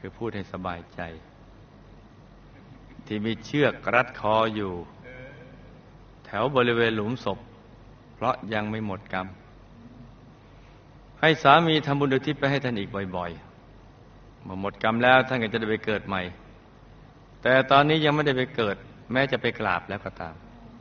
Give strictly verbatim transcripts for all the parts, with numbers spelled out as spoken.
คือพูดให้สบายใจที่มีเชือกรัดคออยู่แถวบริเวณหลุมศพเพราะยังไม่หมดกรรมให้สามีทำบุญอุทิศไปให้ท่านอีกบ่อยๆเมื่อหมดกรรมแล้วท่านก็จะได้ไปเกิดใหม่แต่ตอนนี้ยังไม่ได้ไปเกิดแม้จะไปกราบแล้วก็ตาม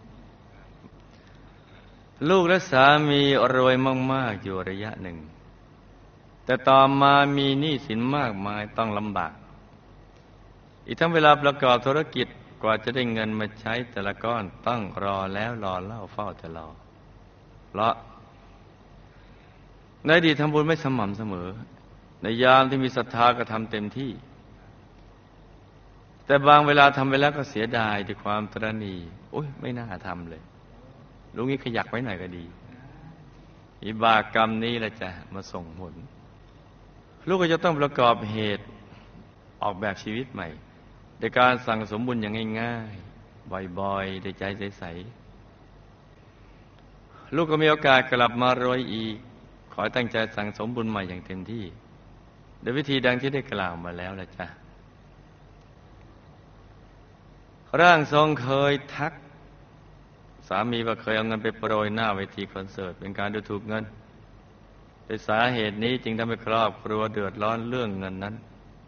ลูกและสามีรวยมากๆอยู่ระยะหนึ่งแต่ต่อมามีหนี้สินมากมายต้องลำบากอีกทั้งเวลาประกอบธุรกิจกว่าจะได้เงินมาใช้แต่ละก้อนต้องรอแล้วรอเล่าเฝ้าแต่รอเพราะในอดีตทำบุญไม่สม่ำเสมอในยามที่มีศรัทธาก็ทำเต็มที่แต่บางเวลาทำไปแล้วก็เสียดายด้วยความตระหนี่โอ๊ยไม่น่าทำเลยลุงนี้ขยักไว้หน่อยก็ดีอิบากกรรมนี้แหละจะมาส่งผลลูกก็จะต้องประกอบเหตุออกแบบชีวิตใหม่โดยการสั่งสมบุญอย่างง่ายๆบ่อยๆด้วยใจใสๆลูกก็มีโอกาสกลับมารวยอีกขอตั้งใจสั่งสมบุญใหม่อย่างเต็มที่โดยวิธีดังที่ได้กล่าวมาแล้วละจ้ะร่างทรงเคยทักสามีว่าเคยเอาเงินไปโปรยหน้าเวทีคอนเสิร์ตเป็นการดูถูกเงินโดยสาเหตุนี้จึงทำให้ครอบครัวเดือดร้อนเรื่องเงินนั้น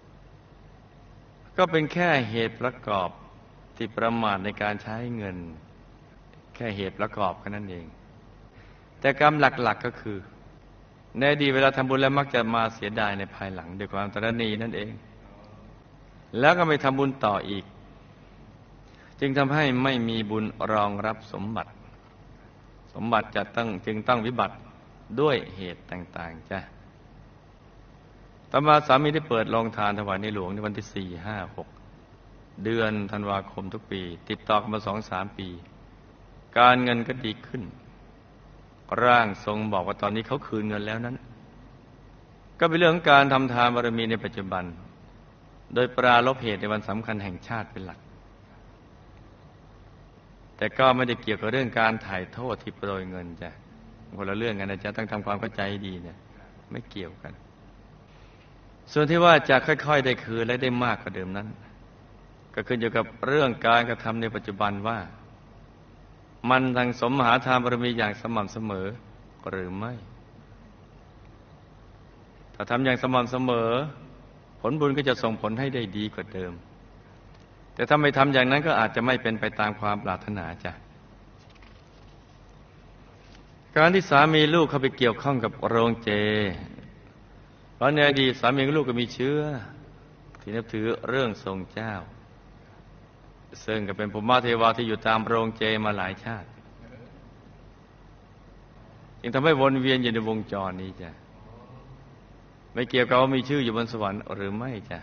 ก็เป็นแค่เหตุประกอบที่ประมาทในการใช้เงินแค่เหตุประกอบแค่นั้นเองแต่กรรมหลักๆก็คือในอดีตเวลาทำบุญแล้วมักจะมาเสียดายในภายหลังด้วยความตระหนี่นั่นเองแล้วก็ไม่ทำบุญต่ออีกจึงทำให้ไม่มีบุญรองรับสมบัติสมบัติจะต้องจึงต้องวิบัติด้วยเหตุต่างๆจ้ะต่อมาสามีได้เปิดโรงทานถวายในหลวงในวันที่สี่ห้าหกเดือนธันวาคมทุกปีติดต่อกันมาสองสามปีการเงินก็ดีขึ้นร่างทรงบอกว่าตอนนี้เขาคืนเงินแล้วนั้นก็เป็นเรื่องของการทำทานบารมีในปัจจุบันโดยปราลบเหตุในวันสำคัญแห่งชาติเป็นหลักแต่ก็ไม่ได้เกี่ยวกับเรื่องการถ่ายโทษที่โปรยเงินจ้ะคนละเรื่องกันนะจ๊ะต้องทำความเข้าใจดีเนี่ยไม่เกี่ยวกันส่วนที่ว่าจะค่อยๆได้คืนและได้มากกว่าเดิมนั้นก็ขึ้นอยู่กับเรื่องการกระทำในปัจจุบันว่ามันทั้งสมมหาทานบารมีอย่างสม่ำเสมอหรือไม่ถ้าทำอย่างสม่ำเสมอผลบุญก็จะส่งผลให้ได้ดีกว่าเดิมแต่ถ้าไม่ทำอย่างนั้นก็อาจจะไม่เป็นไปตามความปรารถนาจ้ะการที่สามีลูกเข้าไปเกี่ยวข้องกับโรงเจเพราะในอดีตสามีกับลูกก็มีเชื้อที่นับถือเรื่องทรงเจ้าซึ่งก็เป็นภูมิเทวาที่อยู่ตามโรงเจมาหลายชาติจึงทำให้วนเวียนอยู่ในวงจรนี้จ้ะไม่เกี่ยวกับว่ามีชื่ออยู่บนสวรรค์หรือไม่จ้ะ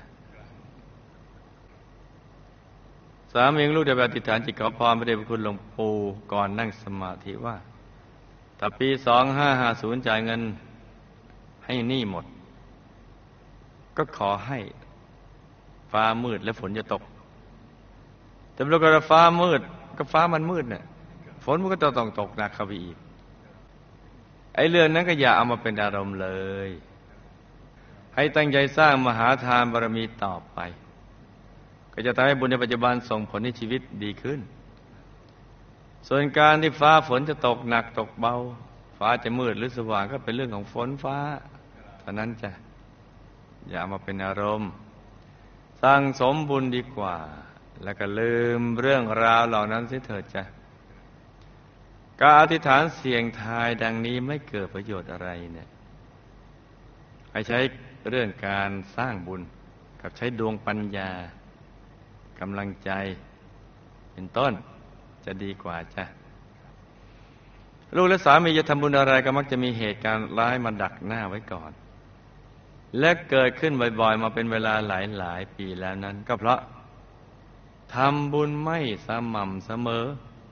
สามีลูกได้อธิษฐานจิตขอพรพระเดชพระคุณหลวงปู่ก่อนนั่งสมาธิว่าถ้าปีสองห้าห้าศูนย์จ่ายเงินให้หนี้หมดก็ขอให้ฟ้ามืดและฝนจะตกแต่ปรากฏว่าฟ้ามืดก็ฟ้ามันมืดเนี่ยฝนมันก็ต้องตกหนักเข้าไปอีกไอ้เรื่องนั้นก็อย่าเอามาเป็นอารมณ์เลยให้ตั้งใจสร้างมหาทานบารมีต่อไปก็จะทำให้บุญในปัจจุบันส่งผลให้ชีวิตดีขึ้นส่วนการที่ฟ้าฝนจะตกหนักตกเบาฟ้าจะมืดหรือสว่างก็เป็นเรื่องของฝนฟ้าเท่านั้นจ้ะอย่ามาเป็นอารมณ์สร้างสมบุญดีกว่าแล้วก็ลืมเรื่องราวเหล่านั้นเสียเถิดจ้ะการอธิษฐานเสี่ยงทายดังนี้ไม่เกิดประโยชน์อะไรเนี่ยให้ใช้เรื่องการสร้างบุญกับใช้ดวงปัญญากำลังใจเป็นต้นจะดีกว่าจ้ะลูกและสามีจะทำบุญอะไรก็มักจะมีเหตุการณ์ร้ายมาดักหน้าไว้ก่อนและเกิดขึ้นบ่อยๆมาเป็นเวลาหลายๆปีแล้วนั้นก็เพราะทำบุญไม่สม่ำเสมอ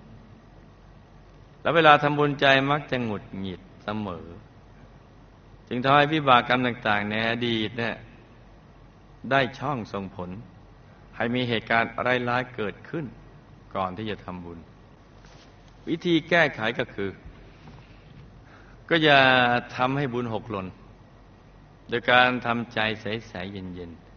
แล้วเวลาทำบุญใจมักจะหงุดหงิดเสมอจึงทำให้วิบากกรรมต่างๆในอดีตเนี่ยได้ช่องส่งผลให้มีเหตุการณ์ร้ายๆเกิดขึ้นก่อนที่จะทำบุญวิธีแก้ไขก็คือก็อย่าทำให้บุญหกหล่นโดยการทำใจใสๆเย็น